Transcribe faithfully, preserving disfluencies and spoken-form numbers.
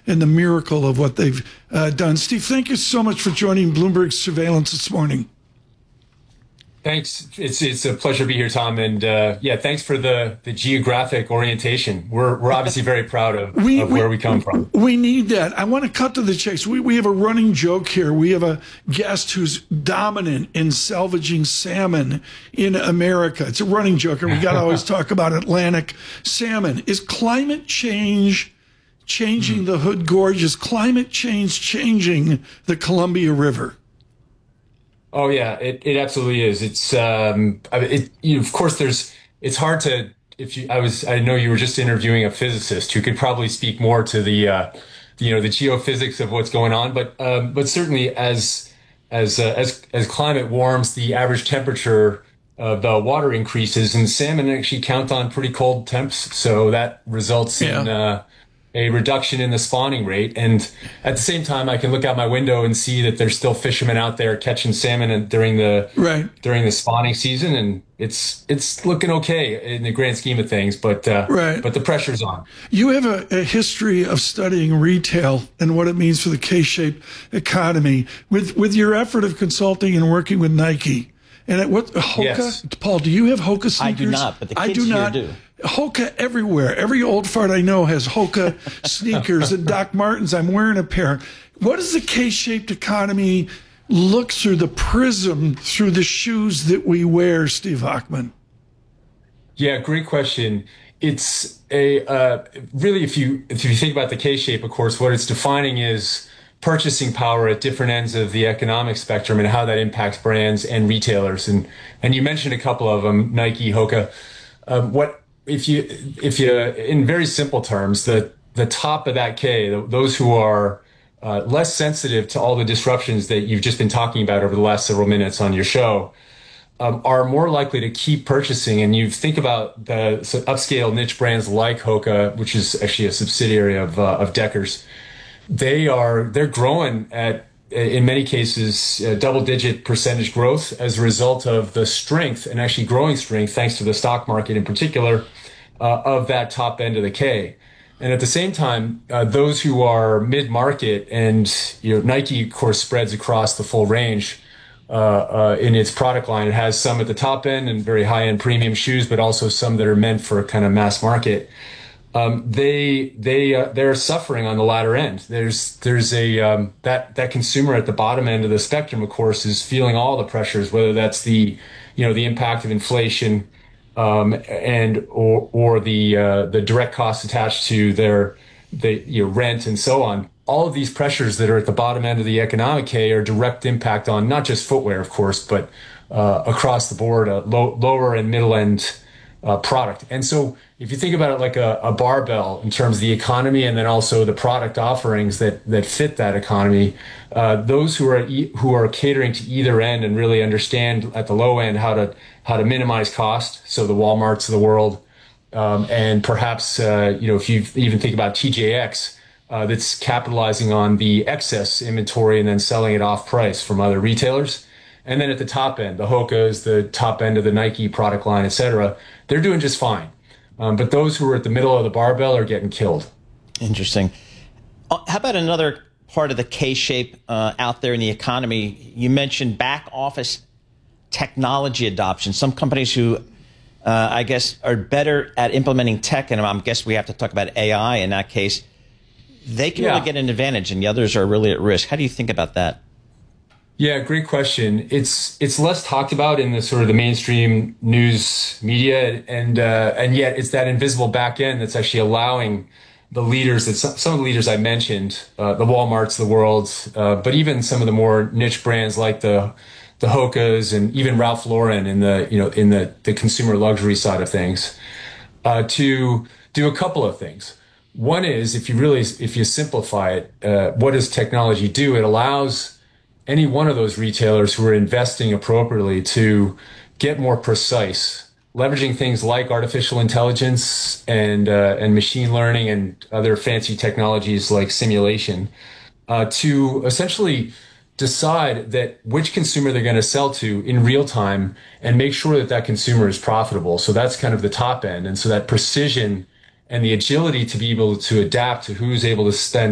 and the miracle of what they've uh, done. Steve, thank you so much for joining Bloomberg Surveillance this morning. Thanks. It's it's a pleasure to be here, Tom. And uh, yeah, thanks for the, the geographic orientation. We're we're obviously very proud of, we, of where we, we come from. We need that. I want to cut to the chase. We we have a running joke here. We have a guest who's dominant in salvaging salmon in America. It's a running joke, and we got to always talk about Atlantic salmon. Is climate change changing mm-hmm. the Hood Gorge? Is climate change changing the Columbia River? Oh yeah, it, it absolutely is. It's um, it, you know, of course there's. It's hard to if you. I was. I know you were just interviewing a physicist who could probably speak more to the, uh, you know, the geophysics of what's going on. But um, but certainly as as uh, as as climate warms, the average temperature of the water increases, and salmon actually count on pretty cold temps, so that results yeah. in. Uh, a reduction in the spawning rate. And at the same time, I can look out my window and see that there's still fishermen out there catching salmon during the right. during the spawning season. And it's it's looking okay in the grand scheme of things, but uh, right. but the pressure's on. You have a, a history of studying retail and what it means for the K-shaped economy. With with your effort of consulting and working with Nike. And at what Hoka? Yes. Paul, do you have Hoka sneakers? I do not, but the kids I do not. here do. Hoka everywhere. Every old fart I know has Hoka sneakers, and Doc Martens. I'm wearing a pair. What does the K-shaped economy look through the prism through the shoes that we wear, Steve Hochman? Yeah, great question. It's a uh, really if you if you think about the K-shape, of course, what it's defining is purchasing power at different ends of the economic spectrum and how that impacts brands and retailers. And and you mentioned a couple of them, Nike, Hoka. Um, what If you, if you, in very simple terms, the the top of that K, those who are uh, less sensitive to all the disruptions that you've just been talking about over the last several minutes on your show, um, are more likely to keep purchasing. And you think about the upscale niche brands like Hoka, which is actually a subsidiary of uh, of Deckers. They are they're growing at, in many cases, uh, double-digit percentage growth as a result of the strength and actually growing strength, thanks to the stock market in particular, uh, of that top end of the K. And at the same time, uh, those who are mid-market, and you know, Nike, of course, spreads across the full range uh, uh, in its product line. It has some at the top end and very high-end premium shoes, but also some that are meant for kind of mass market. Um, they they uh, they're suffering on the latter end. There's there's a um, that that consumer at the bottom end of the spectrum, of course, is feeling all the pressures, whether that's the you know the impact of inflation um, and or or the uh, the direct costs attached to their the you know, rent and so on. All of these pressures that are at the bottom end of the economic K are direct impact on not just footwear, of course, but uh, across the board, uh, low, lower and middle end uh, product. And so if you think about it like a, a barbell in terms of the economy and then also the product offerings that that fit that economy, uh, those who are e- who are catering to either end and really understand at the low end how to how to minimize cost, so the Walmarts of the world, um, and perhaps uh, you know if you even think about T J X, uh, that's capitalizing on the excess inventory and then selling it off price from other retailers. And then at the top end, the Hokas, the top end of the Nike product line, et cetera, they're doing just fine. Um, but those who are at the middle of the barbell are getting killed. Interesting. How about another part of the K-shape uh, out there in the economy? You mentioned back office technology adoption. Some companies who, uh, I guess, are better at implementing tech, and I guess we have to talk about A I in that case, they can yeah. really get an advantage, and the others are really at risk. How do you think about that? Yeah, great question. It's it's less talked about in the sort of the mainstream news media, and uh, and yet it's that invisible back end that's actually allowing the leaders that some, some of the leaders I mentioned, uh, the Walmarts of the world, uh, but even some of the more niche brands like the the Hokas and even Ralph Lauren in the you know in the the consumer luxury side of things, uh, to do a couple of things. One is if you really if you simplify it, uh, what does technology do? It allows any one of those retailers who are investing appropriately to get more precise, leveraging things like artificial intelligence and uh, and machine learning and other fancy technologies like simulation, uh, to essentially decide that which consumer they're going to sell to in real time and make sure that that consumer is profitable. So that's kind of the top end. And so that precision and the agility to be able to adapt to who's able to spend